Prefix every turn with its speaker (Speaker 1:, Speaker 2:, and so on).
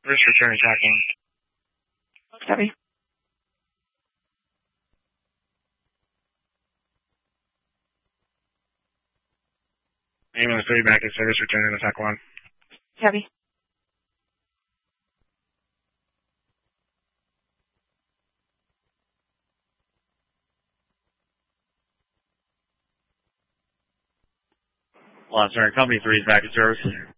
Speaker 1: Service return attack 1.
Speaker 2: Copy.
Speaker 1: Ambulance 3 back in service return attack 1.
Speaker 2: Copy.
Speaker 1: Well, sorry, company 3 is back in service.